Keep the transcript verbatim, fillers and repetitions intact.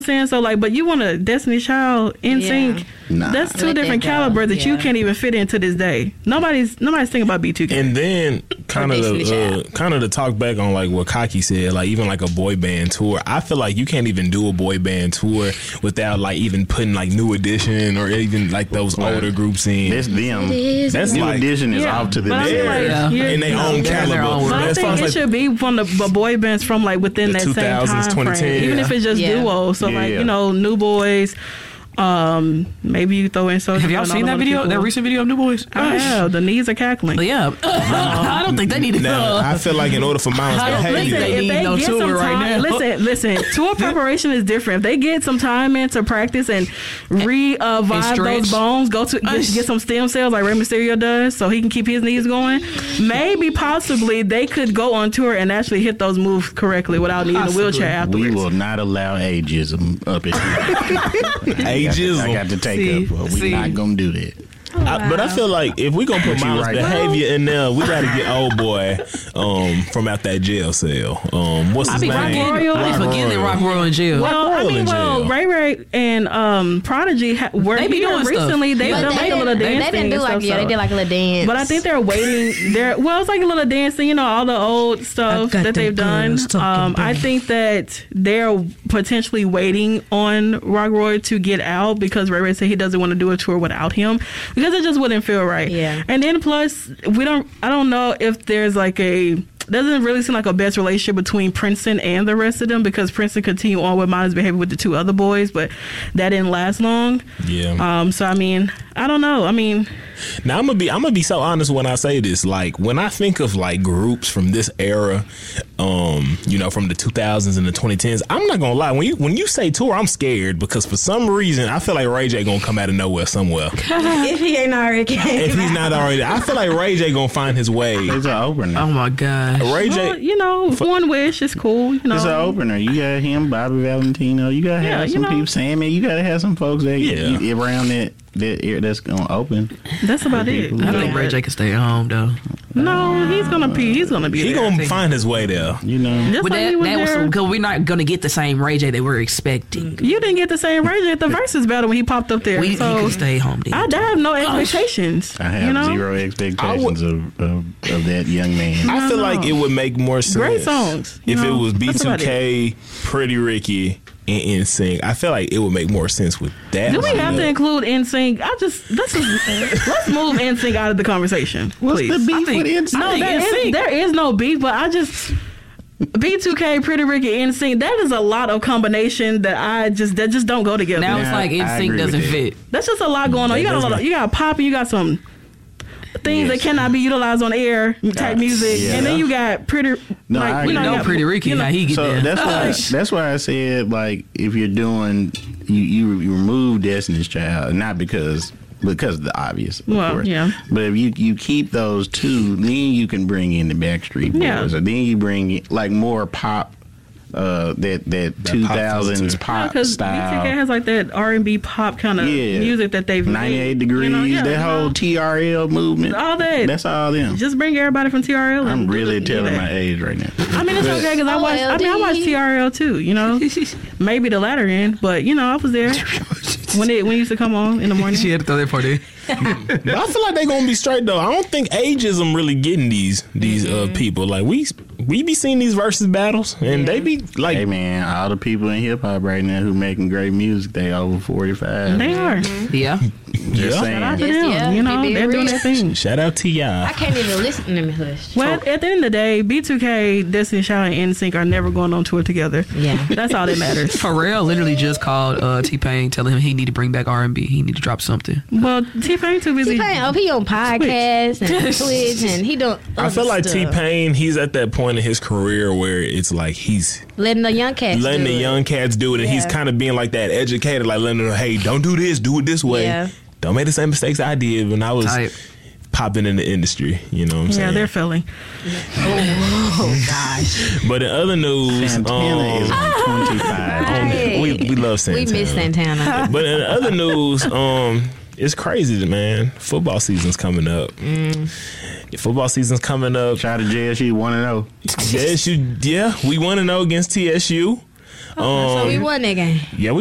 saying? So like, but you want a Destiny Child in sync? Yeah. Nah. That's two Let different that go. calibers that Yeah. you can't even fit in to this day. Nobody's nobody's thinking about B two K. And then kind of Destiny the uh, Child. kind of to talk back on like what Kaki said, like even like a boy band tour. I feel like you can't even do a boy band tour without like even putting like New Edition or even like those Right. older groups in. That's them. is. That's New like Edition is Yeah, off to the but I feel like yeah. you're- in their you know, own they're in their caliber. own But I As far think as, it like, should be from the, the boy bands from like within The that two same thousands, time twenty ten, frame. Even yeah. if it's just Yeah. duos. So like, Yeah. you know, New Boys. Um, maybe you throw in so. Have y'all seen that video? That recent video of New Boys? I have. The knees are cackling. But yeah, I don't think they need to. now, Uh, I feel like in order for Miles I to don't hate think Listen, they it, if need they no get tour some right time, now. listen, listen. Tour preparation is different. If they get some time in to practice and revive stretch. those bones, go to get, get some stem cells like Rey Mysterio does, so he can keep his knees going. Maybe, possibly, they could go on tour and actually hit those moves correctly without needing a wheelchair afterwards. We will not allow ageism up in here. Ageism. I got to take See, up. Well, we see. not gonna do that. I, but I feel like if we gonna put you Miles' right. behavior in there, we gotta get old boy um, from out that jail cell. Um, what's I his be name? forgetting, Royal? I be forgetting that Rock Royal in jail. Well, I Royal mean, in well, jail. Ray Ray and um, Prodigy ha- were They be here doing stuff. recently. They But done they like a little didn't- dance They thing didn't do and like stuff, yeah, so. they did like a little dance. But I think they're waiting. They're well, it's like a little dancing, you know, all the old stuff I got that them they've done. girls talking Um, I back. think that they're potentially waiting on Rockroy to get out because Ray Ray said he doesn't want to do a tour without him because it just wouldn't feel right. Yeah. And then plus, we don't. I don't know if there's like a. Doesn't really seem like a best relationship between Princeton and the rest of them because Princeton continued on with Miles' behavior with the two other boys, but that didn't last long. Yeah. Um. So I mean, I don't know. I mean. Now I'm gonna be I'm gonna be so honest when I say this. Like when I think of like groups from this era, um, you know, from the two thousands and the twenty tens, I'm not gonna lie. When you when you say tour, I'm scared because for some reason I feel like Ray J gonna come out of nowhere somewhere. if he ain't already came. If he's not already, I feel like Ray J gonna find his way. It's an opener. Oh my gosh. Ray Well, J. you know, one wish is cool. You know, It's an opener. You got him, Bobby Valentino. You gotta Yeah, have you some know. people. Sammy. You gotta have some folks that Yeah. you, around that that area that's gonna open. that's about it. people. I think Ray J can stay at home though. No, he's gonna be. He's gonna be. He there. gonna find his way there. You know. Just But like that, he was that was there. because we're not gonna get the same Ray J that we're expecting. You didn't get the same Ray J at the Versus battle when he popped up there. We so he can stay home then. I, I have no expectations. I have you know? zero expectations of, of of that young man. I feel no. like it would make more sense. Great songs, you If know? it was B That's two about K, Pretty Ricky, and N Sync. I feel like it would make more sense with that. Do we have to lineup. include N Sync? I just let's just, let's move N Sync out of the conversation, What's please. the beef I think- with N Sync? No, I think there is, N Sync. there is no beef, but I just B two K, Pretty Ricky, N Sync. That is a lot of combination that I just that just don't go together. now it's Yeah, like I N Sync agree with doesn't that. fit. That's just a lot going on. You got a lot of, you got pop and you got some things that Yes. cannot be utilized on air type Uh, music, yeah. and then you got pretty. No, like, I you We agree. you know got- Pretty Ricky you know- how he get So there. that's why that's why I said like if you're doing you you, you remove Destiny's Child not because because of the obvious of Well, course. yeah. But if you you keep those two, then you can bring in the Backstreet Boys, Yeah. or then you bring in like more pop. Uh, that that two pop thousands filter. pop Because B two K style, has like that R and B pop kind of Yeah. music that they've ninety eight made, degrees, you know, yeah, that you whole know, T R L movement, all that. that's all them. Just bring everybody from T R L. I'm and really do telling that. my age right now. I mean, it's okay because I watched. I mean, I watched T R L too. You know, maybe the latter end, but you know, I was there when it when it used to come on in the morning. She had to throw that part in. But I feel like they gonna be straight though. I don't think ageism really getting these these uh, people. Like we we be seeing these versus battles, and they be like, Hey man, all the people in hip hop right now who making great music, they over forty five. They are. Yeah. Just Yeah. saying. Shout out to Yes, them. yeah, You know, they be they're doing real. their thing. shout out T I I. can't even listen to them hush. Well, at the end of the day, B two K, Destiny Child, and N Sync are never going on tour together. Yeah. That's all that matters. Pharrell literally just called uh, T Pain, telling him he need to bring back R and B. He need to drop something. Well, T Pain too busy. T-Pain, oh, he on podcasts and Twitch, and he don't. I feel like T Pain. He's at that point in his career where it's like he's letting the young cats letting do the it. young cats do it, and he's Yeah. kind of being like that educator, like letting them, hey, don't do this, do it this way. Yeah. Don't make the same mistakes I did when I was Type. popping in the industry. You know what I'm saying? Yeah, they're feeling. Oh gosh, But in other news, Santana um, is on twenty five. Hey. we we love we Santana. miss Santana. But in other news, um, it's crazy, man. Football season's coming up. Mm. Football season's coming up. Shout out to J S U one and zero. T S U, yeah, we want to know against T S U. so we won that game. Yeah, we